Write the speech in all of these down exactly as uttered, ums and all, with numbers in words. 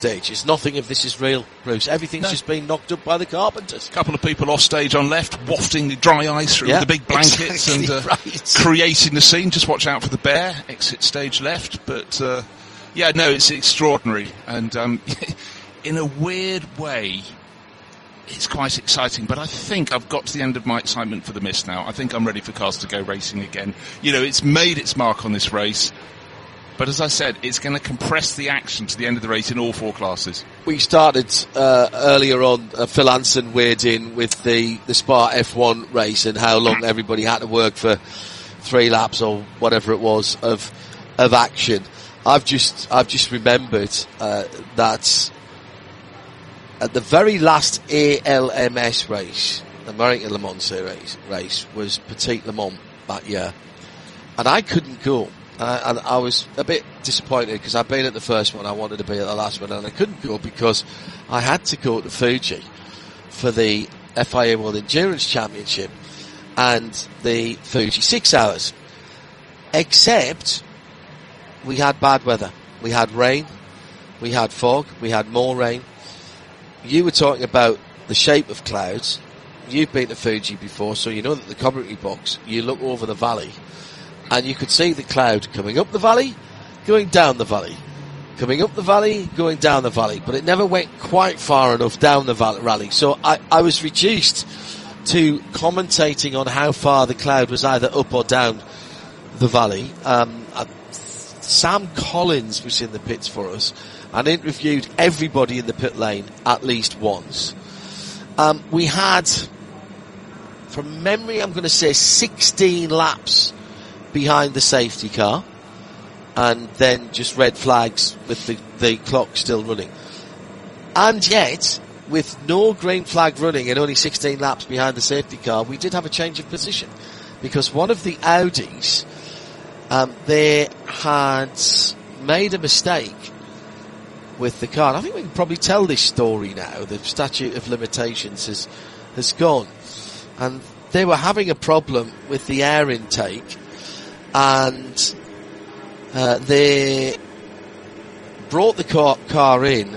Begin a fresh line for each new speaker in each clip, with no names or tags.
stage is nothing of this is real, Bruce. Everything's no. just been knocked up by the carpenters.
A couple of people off stage on left, wafting the dry ice through
yeah,
the big blankets
exactly
and uh,
right.
creating the scene. Just watch out for the bear, exit stage left. But, uh, yeah, no, it's extraordinary. And um, in a weird way, it's quite exciting, but I think I've got to the end of my excitement for the Mist now. I think I'm ready for cars to go racing again. You know, it's made its mark on this race, but as I said, it's going to compress the action to the end of the race in all four classes.
We started uh, earlier on, uh, Phil Anson weighed in with the, the Spa F one race and how long everybody had to work for three laps or whatever it was of of action. I've just I've just remembered uh, that at the very last A L M S race, the American Le Mans Series race, was Petite Le Mans that year. And I couldn't go. Uh, and I was a bit disappointed because I'd been at the first one, I wanted to be at the last one, and I couldn't go because I had to go to Fuji for the F I A World Endurance Championship and the Fuji six hours. Except we had bad weather. We had rain, we had fog, we had more rain. You were talking about the shape of clouds. You've been to Fuji before, so you know that the commentary box, you look over the valley, and you could see the cloud coming up the valley, going down the valley, coming up the valley, going down the valley, but it never went quite far enough down the valley. So I, I was reduced to commentating on how far the cloud was either up or down the valley. Um, uh, Sam Collins was in the pits for us and interviewed everybody in the pit lane at least once. Um, we had, from memory, I'm going to say sixteen laps behind the safety car, and then just red flags with the, the clock still running. And yet, with no green flag running and only sixteen laps behind the safety car, we did have a change of position, because one of the Audis, um, they had made a mistake with the car. And I think we can probably tell this story now. The statute of limitations has has gone, and they were having a problem with the air intake, and uh, they brought the car, car in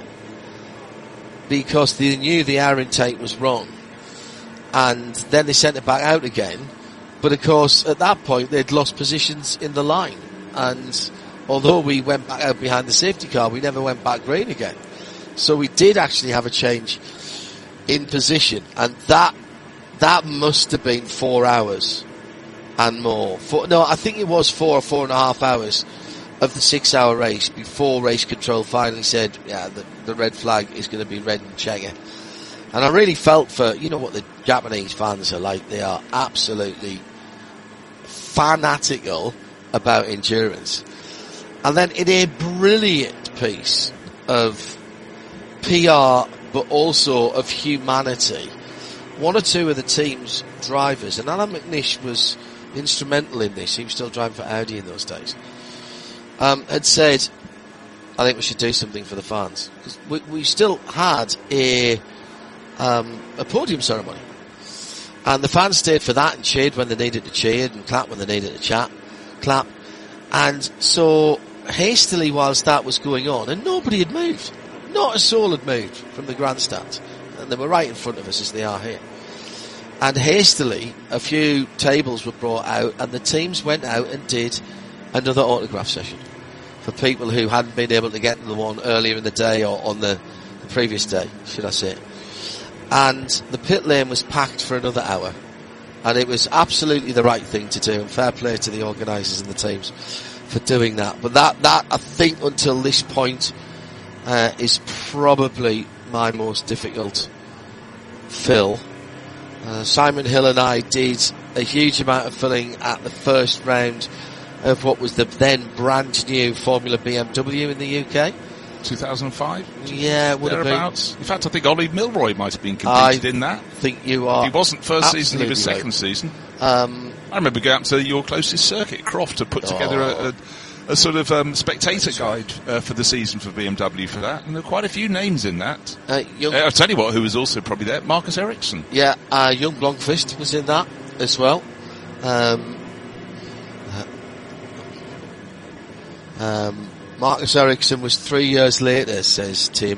because they knew the air intake was wrong, and then they sent it back out again. But of course, at that point, they'd lost positions in the line, and although we went back out behind the safety car, we never went back green again. So we did actually have a change in position, and that that must have been four hours and more. Four, no, I think it was four or four and a half hours of the six-hour race before race control finally said, yeah, the, the red flag is going to be red and checker. And I really felt for, you know what the Japanese fans are like, they are absolutely fanatical about endurance. And then in a brilliant piece of P R, but also of humanity, one or two of the team's drivers, and Alan McNish was instrumental in this, he was still driving for Audi in those days, um, had said, I think we should do something for the fans. Because we, we still had a, um, a podium ceremony. And the fans stayed for that and cheered when they needed to cheer and clapped when they needed to chat, clap. And so, hastily whilst that was going on, and nobody had moved, not a soul had moved from the grandstand, and they were right in front of us as they are here. And hastily, a few tables were brought out, and the teams went out and did another autograph session for people who hadn't been able to get to the one earlier in the day, or on the, the previous day, should I say. And the pit lane was packed for another hour, and it was absolutely the right thing to do, and fair play to the organisers and the teams for doing that. But that, that I think until this point uh, is probably my most difficult fill. Uh, Simon Hill and I did a huge amount of filling at the first round of what was the then brand new Formula B M W in the U K.
two thousand five?
Yeah, it would have been.
In fact, I think Ollie Milroy might have been competed
I
in that.
I think you are.
He wasn't first season, he was second
right.
season.
Um,
I remember going up to your closest circuit, Croft, to put
oh.
together a, a, a sort of um, spectator guide uh, for the season for B M W for that, and there were quite a few names in that. Uh, young, uh, I'll tell you what, who was also probably there, Marcus Ericsson.
Yeah, uh, young Blomqvist was in that as well. Um, um, Marcus Ericsson was three years later, says Tim.